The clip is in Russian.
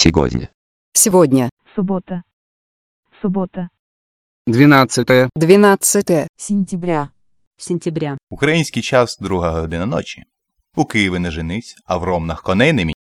Сегодня. Сегодня. Суббота. Суббота. 12 12 Сентября. Сентября. Український час 2 година ночі. У Києві не женись, а в Ромнах коней не